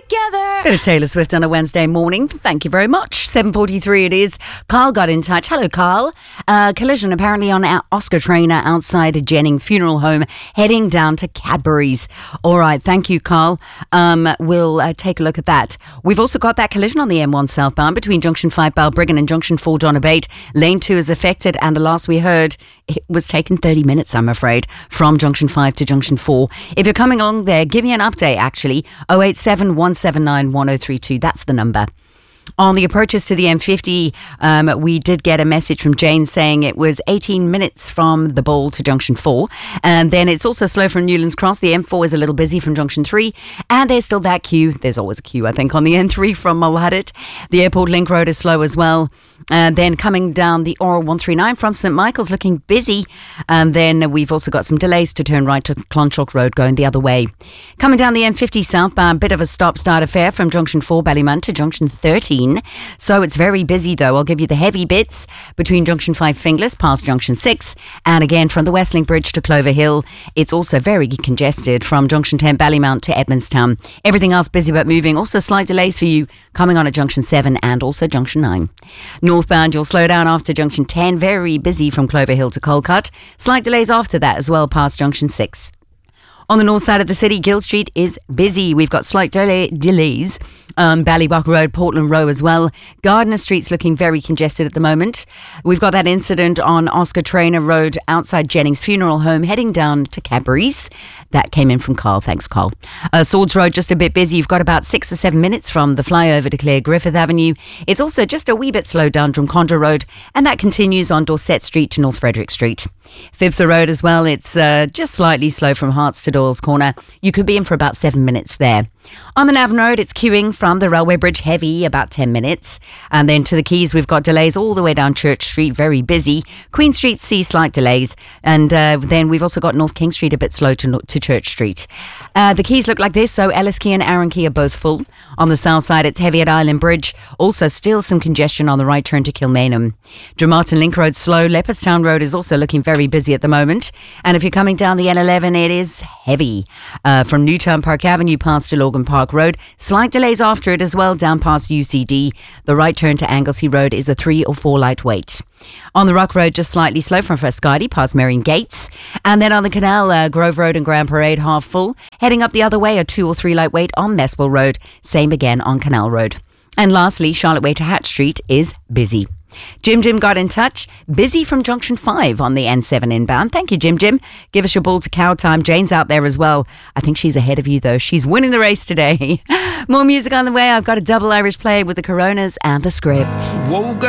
together. Bit of Taylor Swift on a Wednesday morning. Thank you very much. 7:43 it is. Carl got in touch. Hello, Carl. Collision apparently on our Oscar Traynor outside Jennings Funeral Home, heading down to Cadbury's. All right, thank you, Carl. We'll take a look at that. We've also got that collision on the M1 southbound between Junction 5 Balbriggan and Junction 4 Donabate. Lane 2 is affected, and the last we heard, it was taking 30 minutes, I'm afraid, from Junction 5 to Junction 4. If you're coming along there, give me an update, actually. 087 179 1032. That's the number. On the approaches to the M50, we did get a message from Jane saying it was 18 minutes from the Bowl to Junction 4. And then it's also slow from Newlands Cross. The M4 is a little busy from Junction 3. And there's still that queue. There's always a queue, I think, on the N3 from Mulhadit. The Airport Link Road is slow as well. And then coming down the Oral 139 from St Michael's, looking busy. And then we've also got some delays to turn right to Clonshock Road going the other way. Coming down the M50 southbound, bit of a stop-start affair from Junction 4 Ballymun to Junction 13. So it's very busy though. I'll give you the heavy bits between Junction 5 Finglas past Junction 6, and again from the Westlink Bridge to Clover Hill. It's also very congested from Junction 10 Ballymount to Edmondstown. Everything else busy but moving. Also slight delays for you coming on at Junction 7 and also Junction 9. Northbound, you'll slow down after Junction 10. Very busy from Clover Hill to Colcut. Slight delays after that as well past Junction 6. On the north side of the city, Gill Street is busy. We've got slight delays on Ballybuck Road, Portland Row as well. Gardner Street's looking very congested at the moment. We've got that incident on Oscar Traynor Road outside Jennings Funeral Home heading down to Cadbury's. That came in from Carl. Thanks, Carl. Swords Road just a bit busy. You've got about 6 or 7 minutes from the flyover to Clare Griffith Avenue. It's also just a wee bit slowed down from Drumcondra Road, and that continues on Dorset Street to North Frederick Street. Phibsor Road as well. It's just slightly slow from Hearts to Doyle's Corner. You could be in for about 7 minutes there. On the Navan Road, it's queuing from the Railway Bridge heavy, about 10 minutes. And then to the Quays, we've got delays all the way down Church Street, very busy. Queen Street sees slight delays. And then we've also got North King Street a bit slow to Church Street. The Quays look like this, so Ellis Quay and Arran Quay are both full. On the south side, it's heavy at Island Bridge. Also still some congestion on the right turn to Kilmainham. Drumarton Link Road slow. Leopardstown Road is also looking very busy at the moment. And if you're coming down the N11, it is heavy. From Newtown Park Avenue past to Logan Park Road. Slight delays after it as well, down past UCD. The right turn to Anglesey Road is a 3 or 4 light wait. On the Rock Road, just slightly slow from Frascati past Marion Gates. And then on the canal, Grove Road and Grand Parade half full. Heading up the other way, a 2 or 3 light wait on Mespel Road. Same again on Canal Road. And lastly, Charlotte Way to Hatch Street is busy. Jim got in touch. Busy from Junction 5 on the N7 inbound. Thank you, Jim. Give us your ball to cow time. Jane's out there as well. I think she's ahead of you, though. She's winning the race today. More music on the way. I've got a double Irish play with the Coronas and the Script.